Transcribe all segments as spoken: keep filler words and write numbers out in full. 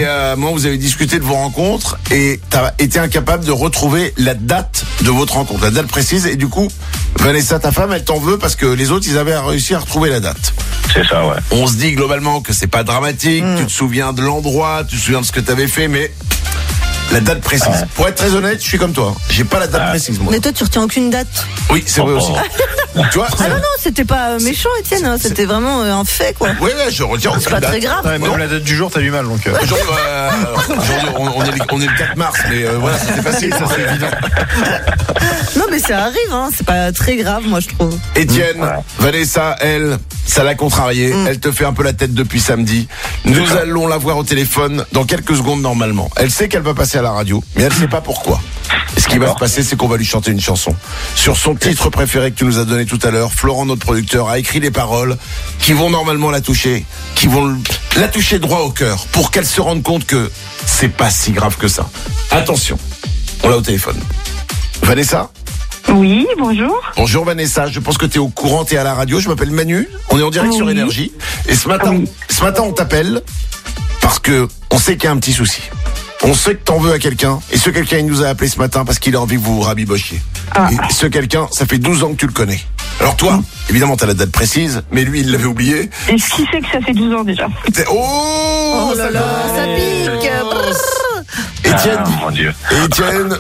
euh, moi, vous avez discuté de vos rencontres et t'as été incapable de retrouver la date de votre rencontre, la date précise. Et du coup, Vanessa, ta femme, elle t'en veut parce que les autres, ils avaient réussi à retrouver la date. C'est ça, ouais. On se dit globalement que c'est pas dramatique, mmh. tu te souviens de l'endroit, tu te souviens de ce que t'avais fait, mais la date précise. Ouais. Pour être très honnête, je suis comme toi. J'ai pas la date ah. précise, moi. Mais toi, tu retiens aucune date. Oui, c'est vrai aussi. Tu vois, ah non, non, c'était pas méchant, Étienne. Hein, c'était vraiment euh, un fait, quoi. Oui, oui, je retiens aucune C'est pas date. très grave. Ouais, même la date du jour, t'as du mal, donc. Euh... Aujourd'hui, euh, aujourd'hui on, on, est, on est le quatre mars, mais euh, voilà, c'était facile, ça, c'est évident. Non, mais ça arrive, hein. C'est pas très grave, moi, je trouve. Étienne, mmh. Vanessa, elle, ça l'a contrariée. Mmh. Elle te fait un peu la tête depuis samedi. Nous allons la voir au téléphone dans quelques secondes normalement. Elle sait qu'elle va passer à la radio, mais elle sait pas pourquoi. Et ce qui va se passer, c'est qu'on va lui chanter une chanson. Sur son titre préféré que tu nous as donné tout à l'heure, Florent, notre producteur, a écrit des paroles qui vont normalement la toucher, qui vont la toucher droit au cœur, pour qu'elle se rende compte que c'est pas si grave que ça. Attention, on l'a au téléphone. Vanessa ? Oui, bonjour. Bonjour Vanessa, je pense que tu es au courant, tu es à la radio, je m'appelle Manu, on est en direct oui. sur Énergie. Et ce matin, oui. ce matin on t'appelle parce que on sait qu'il y a un petit souci. On sait que t'en veux à quelqu'un, et ce quelqu'un il nous a appelé ce matin parce qu'il a envie que vous vous rabibochiez. Ah. Et ce quelqu'un, ça fait douze ans que tu le connais. Alors toi, mmh. évidemment t'as la date précise, mais lui il l'avait oublié. Et ce qui fait que ça fait douze ans déjà. Oh, oh là là, ça pique. Étienne, ah, mon Dieu. Étienne.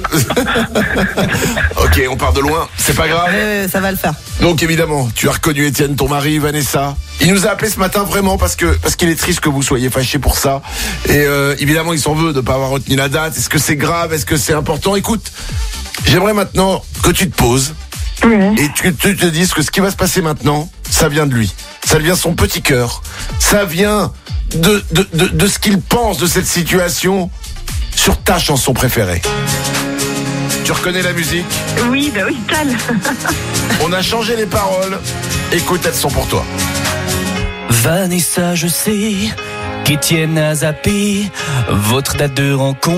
Ok, on part de loin, c'est pas grave. Euh, ça va le faire. Donc évidemment, tu as reconnu Étienne, ton mari, Vanessa. Il nous a appelé ce matin vraiment parce que parce qu'il est triste que vous soyez fâchés pour ça. Et euh, évidemment, il s'en veut de ne pas avoir retenu la date. Est-ce que c'est grave? Est-ce que c'est important? Écoute, j'aimerais maintenant que tu te poses oui. et tu, tu te dises que ce qui va se passer maintenant, ça vient de lui. Ça vient de son petit cœur. Ça vient de, de, de, de ce qu'il pense de cette situation sur ta chanson préférée. Tu reconnais la musique? Oui, bah oui, tal. On a changé les paroles. Écoute, elles sont pour toi. Vanessa, je sais qu'Étienne a zappé votre date de rencontre.